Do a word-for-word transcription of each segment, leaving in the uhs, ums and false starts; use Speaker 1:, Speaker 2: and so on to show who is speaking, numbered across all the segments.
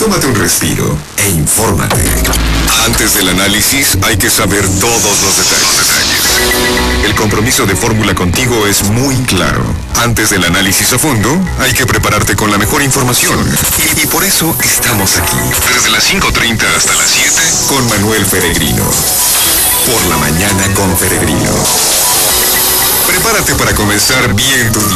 Speaker 1: tómate un respiro e infórmate. Antes del análisis hay que saber todos los detalles. El compromiso de Fórmula contigo es muy claro. Antes del análisis a fondo, hay que prepararte con la mejor información. Y, y por eso estamos aquí. Desde las cinco treinta hasta las siete, con Manuel Peregrino. Por la mañana con Peregrino. Prepárate para comenzar bien tu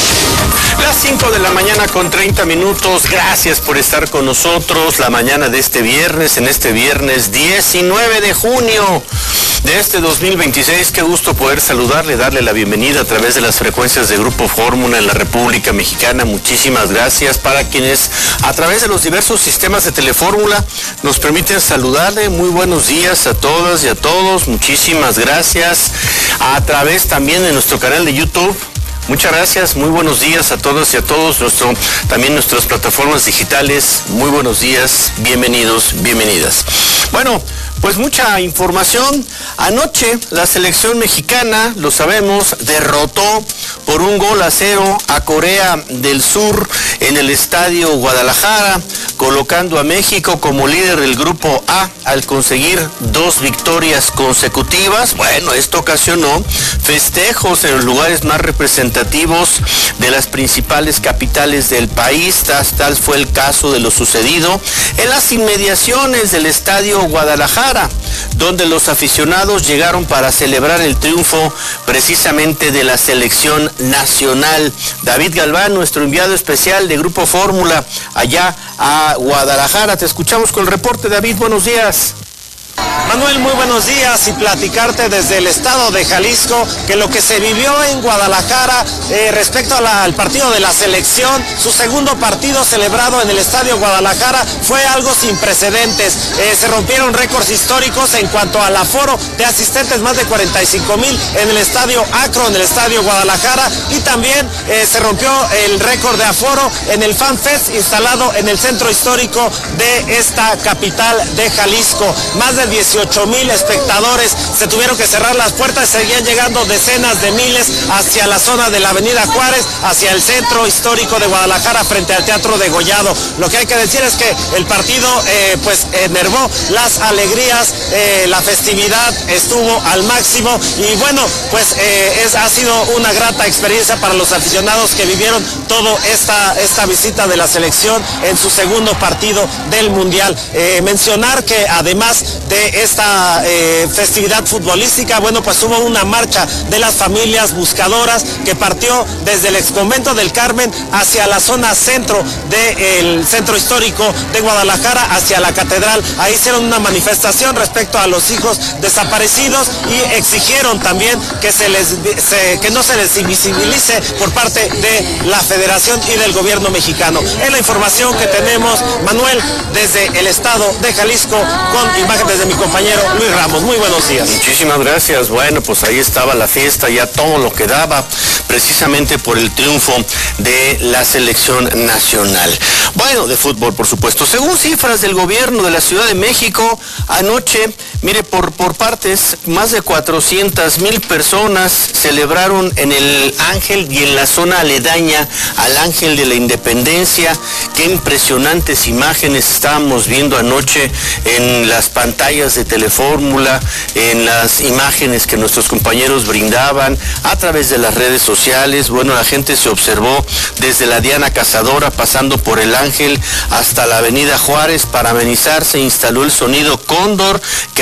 Speaker 1: día.
Speaker 2: Las cinco de la mañana con treinta minutos. Gracias por estar con nosotros la mañana de este viernes, en este viernes diecinueve de junio de este dos mil veintiséis. Qué gusto poder saludarle, darle la bienvenida a través de las frecuencias de Grupo Fórmula en la República Mexicana. Muchísimas gracias para quienes a través de los diversos sistemas de Telefórmula nos permiten saludarle. Muy buenos días a todas y a todos. Muchísimas gracias. A través también de nuestro canal de YouTube. Muchas gracias, muy buenos días a todas y a todos, nuestro, también nuestras plataformas digitales, muy buenos días, bienvenidos, bienvenidas. Bueno, pues mucha información. Anoche la selección mexicana, lo sabemos, derrotó por un gol a cero a Corea del Sur en el Estadio Guadalajara, colocando a México como líder del Grupo A al conseguir dos victorias consecutivas. Bueno, esto ocasionó festejos en los lugares más representativos de las principales capitales del país. Tal fue el caso de lo sucedido en las inmediaciones del Estadio Guadalajara, donde los aficionados llegaron para celebrar el triunfo precisamente de la selección nacional. David Galván, nuestro enviado especial de Grupo Fórmula, allá a Guadalajara. Te escuchamos con el reporte, David, buenos días.
Speaker 3: Manuel, muy buenos días y platicarte desde el estado de Jalisco que lo que se vivió en Guadalajara eh, respecto a la, al partido de la selección, su segundo partido celebrado en el Estadio Guadalajara, fue algo sin precedentes. Eh, se rompieron récords históricos en cuanto al aforo de asistentes, más de cuarenta y cinco mil en el Estadio Akron, en el Estadio Guadalajara, y también eh, se rompió el récord de aforo en el Fan Fest instalado en el centro histórico de esta capital de Jalisco. Más de dieciocho mil espectadores, se tuvieron que cerrar las puertas, seguían llegando decenas de miles hacia la zona de la Avenida Juárez, hacia el centro histórico de Guadalajara frente al Teatro Degollado. Lo que hay que decir es que el partido eh, pues enervó las alegrías, eh, la festividad estuvo al máximo y bueno, pues eh, es, ha sido una grata experiencia para los aficionados que vivieron toda esta, esta visita de la selección en su segundo partido del Mundial. Eh, mencionar que además de esta eh, festividad futbolística, bueno, pues hubo una marcha de las familias buscadoras que partió desde el exconvento del Carmen hacia la zona centro del centro histórico de Guadalajara, hacia la catedral. Ahí hicieron una manifestación respecto a los hijos desaparecidos y exigieron también que, se les, se, que no se les invisibilice por parte de la Federación y del gobierno mexicano. Es la información que tenemos, Manuel, desde el estado de Jalisco, con imágenes de mi compañero Luis Ramos. Muy buenos días.
Speaker 2: Muchísimas gracias. Bueno, pues ahí estaba la fiesta, ya todo lo que daba, precisamente por el triunfo de la selección nacional. Bueno, de fútbol, por supuesto. Según cifras del gobierno de la Ciudad de México, anoche, mire, por, por partes, más de cuatrocientas mil personas celebraron en el Ángel y en la zona aledaña al Ángel de la Independencia. Qué impresionantes imágenes estábamos viendo anoche en las pantallas de Telefórmula, en las imágenes que nuestros compañeros brindaban a través de las redes sociales. Bueno, la gente se observó desde la Diana Cazadora, pasando por el Ángel hasta la Avenida Juárez. Para amenizar se instaló el sonido Cóndor, que